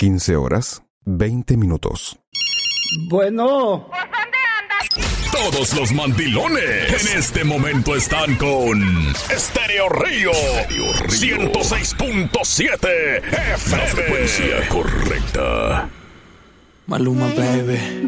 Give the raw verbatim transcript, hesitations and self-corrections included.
quince horas, veinte minutos. Bueno. Todos los mandilones en este momento están con Estéreo Río ciento seis punto siete F M. La frecuencia correcta. Maluma, baby.